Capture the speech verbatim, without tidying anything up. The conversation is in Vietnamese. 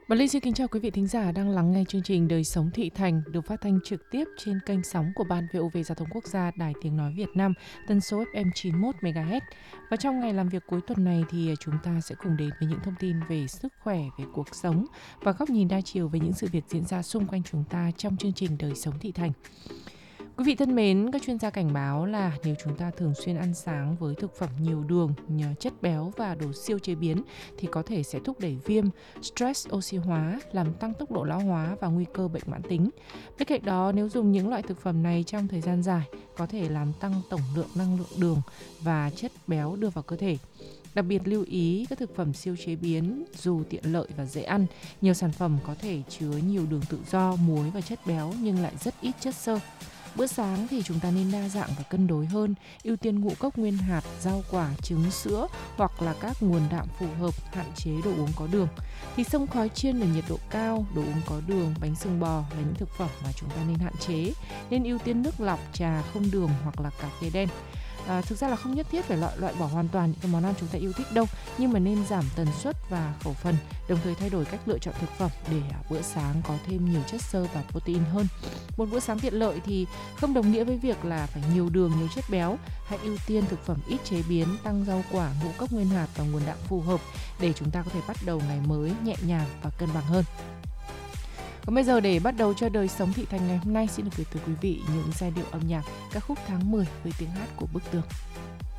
Và Linh xin kính chào quý vị thính giả đang lắng nghe chương trình Đời sống thị thành được phát thanh trực tiếp trên kênh sóng của Ban vê o vê Giao thông Quốc gia Đài Tiếng nói Việt Nam, tần số ép em chín mươi mốt mê ga héc. Và trong ngày làm việc cuối tuần này thì chúng ta sẽ cùng đến với những thông tin về sức khỏe, về cuộc sống và góc nhìn đa chiều về những sự việc diễn ra xung quanh chúng ta trong chương trình Đời sống thị thành. Quý vị thân mến, các chuyên gia cảnh báo là nếu chúng ta thường xuyên ăn sáng với thực phẩm nhiều đường, chất béo và đồ siêu chế biến thì có thể sẽ thúc đẩy viêm, stress oxy hóa, làm tăng tốc độ lão hóa và nguy cơ bệnh mãn tính. Bên cạnh đó, nếu dùng những loại thực phẩm này trong thời gian dài, có thể làm tăng tổng lượng năng lượng đường và chất béo đưa vào cơ thể. Đặc biệt lưu ý các thực phẩm siêu chế biến dù tiện lợi và dễ ăn, nhiều sản phẩm có thể chứa nhiều đường tự do, muối và chất béo nhưng lại rất ít chất xơ. Bữa sáng thì chúng ta nên đa dạng và cân đối hơn, ưu tiên ngũ cốc nguyên hạt, rau quả, trứng, sữa hoặc là các nguồn đạm phù hợp, hạn chế đồ uống có đường. Thịt xông khói chiên ở nhiệt độ cao, đồ uống có đường, bánh xương bò là những thực phẩm mà chúng ta nên hạn chế. Nên ưu tiên nước lọc, trà không đường hoặc là cà phê đen. À, thực ra là không nhất thiết phải loại loại bỏ hoàn toàn những cái món ăn chúng ta yêu thích đâu, nhưng mà nên giảm tần suất và khẩu phần, đồng thời thay đổi cách lựa chọn thực phẩm để à, bữa sáng có thêm nhiều chất xơ và protein hơn. Một bữa sáng tiện lợi thì không đồng nghĩa với việc là phải nhiều đường, nhiều chất béo. Hãy ưu tiên thực phẩm ít chế biến, tăng rau quả, ngũ cốc nguyên hạt và nguồn đạm phù hợp để chúng ta có thể bắt đầu ngày mới nhẹ nhàng và cân bằng hơn. Còn bây giờ để bắt đầu cho đời sống thị thành ngày hôm nay, xin được gửi tới quý vị những giai điệu âm nhạc ca khúc tháng mười với tiếng hát của Bức Tường.